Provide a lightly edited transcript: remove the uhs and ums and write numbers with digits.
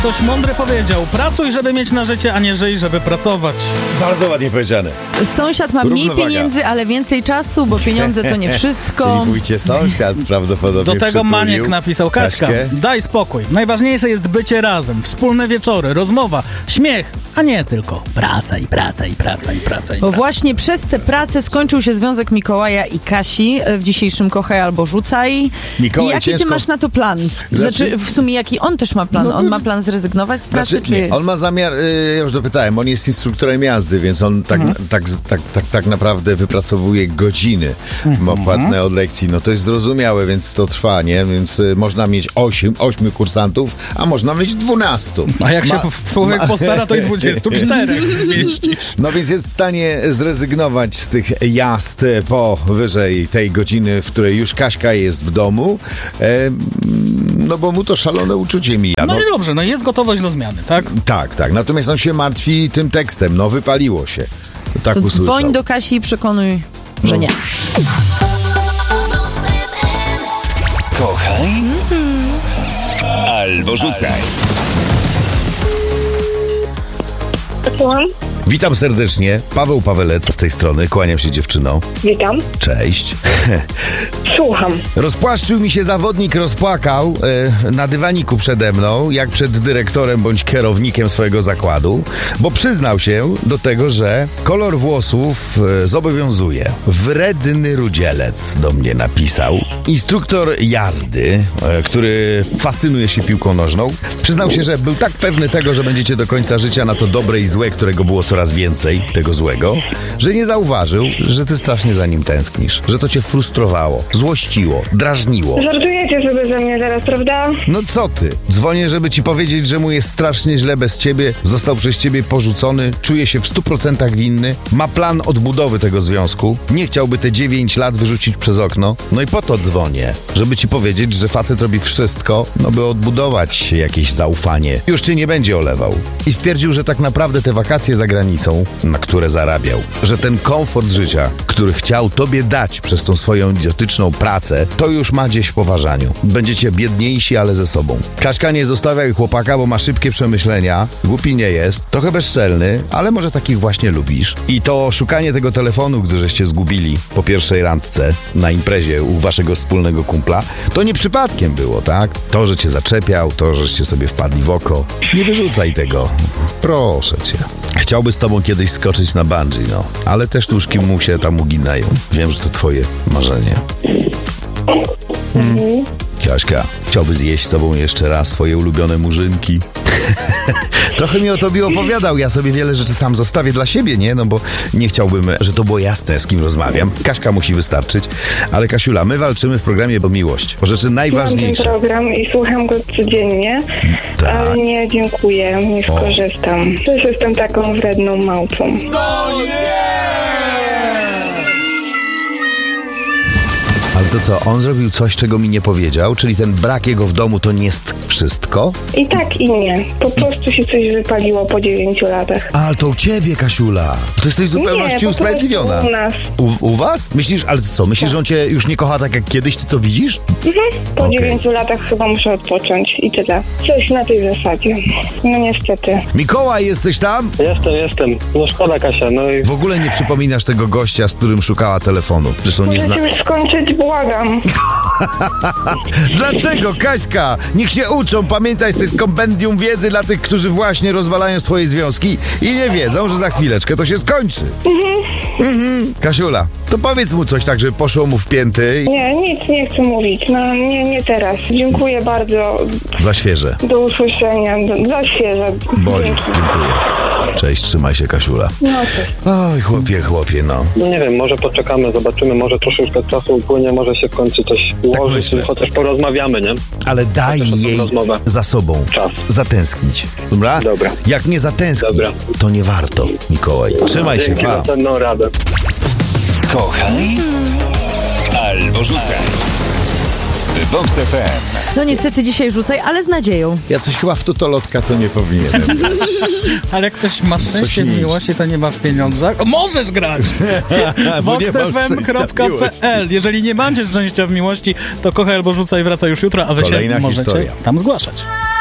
Ktoś mądry powiedział, pracuj, żeby mieć na życie, a nie żyj, żeby pracować. Bardzo ładnie powiedziane. Sąsiad ma mniej pieniędzy, ale więcej czasu, bo pieniądze to nie wszystko. Czyli wujcie sąsiad prawdopodobnie Do tego przytulił Maniek napisał, Kaśka, daj spokój. Najważniejsze jest bycie razem, wspólne wieczory, rozmowa, śmiech, a nie tylko praca i praca i praca i praca i Bo praca. właśnie przez tę pracę skończył się związek Mikołaja i Kasi w dzisiejszym Kochaj albo Rzucaj. Mikołaj, I jaki ciężko... ty masz na to plan? Znaczy, w sumie jaki on też ma plan? On ma plan zrezygnować z pracy? Nie, on ma zamiar, ja już dopytałem, on jest instruktorem jazdy, więc on tak naprawdę wypracowuje godziny płatne od lekcji. No to jest zrozumiałe, więc to trwa, nie? Więc można mieć 8 kursantów, a można mieć 12. A jak się człowiek postara, to i 24 zmieścisz. No więc jest w stanie zrezygnować z tych jazd powyżej tej godziny, w której już Kaśka jest w domu, no bo mu to szalone uczucie mija. No i dobrze, no jest gotowość do zmiany, tak? Tak. Natomiast on się martwi tym tekstem, no wypaliło się. Tak to usłyszał. dzwoń do Kasi i przekonuj, że nie. Kochaj albo rzucaj. Słucham? Witam serdecznie, Paweł Pawelec z tej strony, kłaniam się dziewczyno. Witam. Cześć. Słucham. Rozpłaszczył mi się zawodnik, rozpłakał na dywaniku przede mną, jak przed dyrektorem bądź kierownikiem swojego zakładu, bo przyznał się do tego, że kolor włosów zobowiązuje. Wredny rudzielec do mnie napisał. Instruktor jazdy, który fascynuje się piłką nożną, przyznał się, że był tak pewny tego, że będziecie do końca życia na to dobre i złe, którego było coraz więcej, tego złego, że nie zauważył, że ty strasznie za nim tęsknisz, że to cię frustrowało, złościło, drażniło. Żartujecie sobie ze mnie teraz, prawda? No co ty? Dzwonię, żeby ci powiedzieć, że mu jest strasznie źle bez ciebie, został przez ciebie porzucony, czuje się w 100% winny, ma plan odbudowy tego związku, nie chciałby te 9 lat wyrzucić przez okno. No i po to dzwonię, żeby ci powiedzieć, że facet robi wszystko, no by odbudować jakieś zaufanie. Już cię nie będzie olewał. I stwierdził, że tak naprawdę te wakacje za granicą, na które zarabiał, że ten komfort życia, który chciał tobie dać przez tą swoją idiotyczną pracę, to już ma gdzieś w poważaniu. Będziecie biedniejsi, ale ze sobą. Kaśka, nie zostawiaj chłopaka, bo ma szybkie przemyślenia, głupi nie jest, trochę bezczelny, ale może takich właśnie lubisz. I to szukanie tego telefonu, gdy żeście zgubili po pierwszej randce na imprezie u waszego wspólnego kumpla, to nie przypadkiem było, tak? To, że cię zaczepiał, to, żeście sobie wpadli w oko. Nie wyrzucaj tego. Proszę cię. Chciałby z tobą kiedyś skoczyć na bungee, no. Ale te sztuczki mu się tam uginają. Wiem, że to twoje marzenie. Kaśka, chciałby zjeść z tobą jeszcze raz twoje ulubione murzynki. Trochę mi o tobie opowiadał. Ja sobie wiele rzeczy sam zostawię dla siebie, nie? No bo nie chciałbym, że to było jasne, z kim rozmawiam. Kaśka musi wystarczyć. Ale Kasiula, my walczymy w programie o miłość. O rzeczy najważniejsze. Mam ten program i słucham go codziennie, Tak. ale nie, dziękuję, nie skorzystam. Też jestem taką wredną małpą. Ale to co, on zrobił coś, czego mi nie powiedział? Czyli ten brak jego w domu to nie jest wszystko? I tak i nie. Po prostu się coś wypaliło po 9 latach. Ale to u ciebie, Kasiula. To jesteś w zupełności Nie, po prostu usprawiedliwiona. u nas. U was? Myślisz, ale to co? Myślisz, że on cię już nie kocha tak jak kiedyś? Ty to widzisz? Po Okej. 9 latach chyba muszę odpocząć i tyle. Coś na tej zasadzie. No niestety. Mikołaj, jesteś tam? Jestem. No szkoda, Kasia, no i W ogóle nie przypominasz tego gościa, z którym szukała telefonu. Zresztą nie Możecie już skończyć, błagam. Dlaczego, Kaśka? Niech się uczą. Pamiętaj, to jest kompendium wiedzy dla tych, którzy właśnie rozwalają swoje związki i nie wiedzą, że za chwileczkę to się skończy. Kasiula, to powiedz mu coś tak, żeby poszło mu w pięty. Nie, nic nie chcę mówić. No nie teraz. Dziękuję bardzo. Za świeże. Do usłyszenia. Za świeże. Boli. Dzięki. Dziękuję. Cześć, trzymaj się, Kasiula. No cześć. Oj, chłopie, no. nie wiem, może poczekamy, zobaczymy, może troszeczkę czasu upłynie, może się w końcu coś ułoży, myślę. chociaż porozmawiamy, nie? Ale daj Chociaż o tą jej rozmowę. za sobą Czas. zatęsknić. Dobra? Dobra. Jak nie zatęskni, Dobra. to nie warto, Mikołaj. Trzymaj się, Dzięki pa. za cenną radę. Kochaj albo rzucaj. Box FM. No niestety dzisiaj Rzucaj, ale z nadzieją. Ja coś chyba w tutolotka to nie powinienem. Ale jak ktoś ma szczęście w innego. miłości, to nie ma w pieniądzach. O, możesz grać! Bo nie mam szczęścia w Voxfm.pl. miłości. Jeżeli nie macie szczęścia w miłości, to Kochaj albo Rzucaj wraca już jutro, a wy Kolejna się możecie historia. tam zgłaszać.